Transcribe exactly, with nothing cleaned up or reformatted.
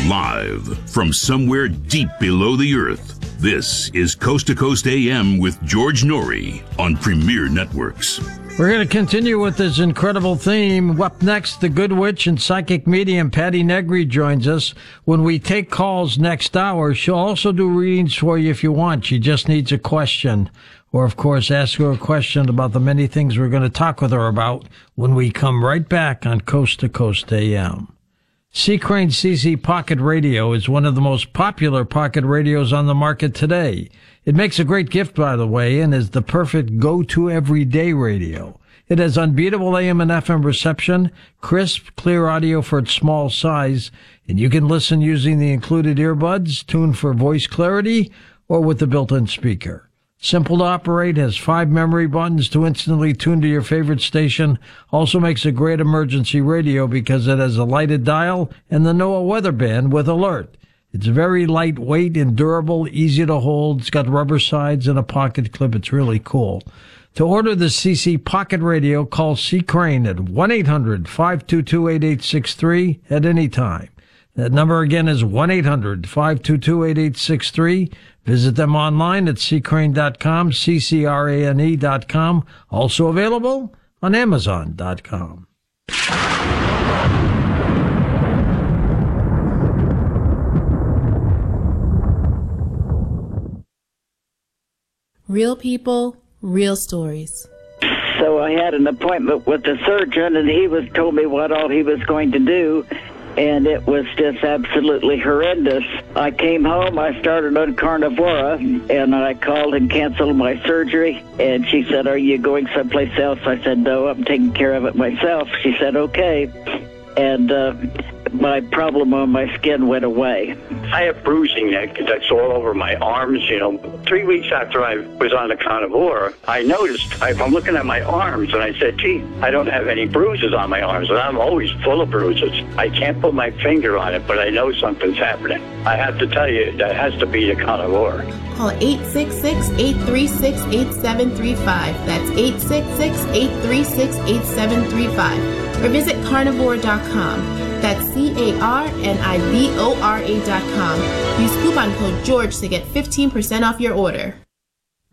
Live from somewhere deep below the earth, this is Coast to Coast A M with George Noory on Premier Networks. We're going to continue with this incredible theme. Up next, the good witch and psychic medium Patty Negri joins us. When we take calls next hour, she'll also do readings for you if you want. She just needs a question. Or, of course, ask her a question about the many things we're going to talk with her about when we come right back on Coast to Coast A M. C. Crane C C Pocket Radio is one of the most popular pocket radios on the market today. It makes a great gift, by the way, and is the perfect go-to everyday radio. It has unbeatable A M and F M reception, crisp, clear audio for its small size, and you can listen using the included earbuds, tuned for voice clarity, or with the built-in speaker. Simple to operate, has five memory buttons to instantly tune to your favorite station, also makes a great emergency radio because it has a lighted dial and the NOAA weather band with alert. It's very lightweight and durable, easy to hold. It's got rubber sides and a pocket clip. It's really cool. To order the C C Pocket Radio, call C. Crane at one eight hundred five two two eight eight six three at any time. That number again is one eight hundred five two two eight eight six three. Visit them online at c crane dot com, C C R A N E dot com. Also available on amazon dot com. Real people, real stories. So I had an appointment with the surgeon, and he was told me what all he was going to do, and it was just absolutely horrendous. I came home, I started on Carnivora, and I called and canceled my surgery, and she said, "Are you going someplace else?" I said, "No, I'm taking care of it myself." She said, "Okay." And uh, my problem on my skin went away. I have bruising that, that's all over my arms, you know. Three weeks after I was on the Carnivora, I noticed, I, I'm looking at my arms, and I said, gee, I don't have any bruises on my arms, and I'm always full of bruises. I can't put my finger on it, but I know something's happening. I have to tell you, that has to be the Carnivora. Call eight six six, eight three six, eight seven three five. That's eight six six, eight three six, eight seven three five. Or visit carnivore dot com. That's C A R N I V O R A dot com. Use coupon code George to get fifteen percent off your order.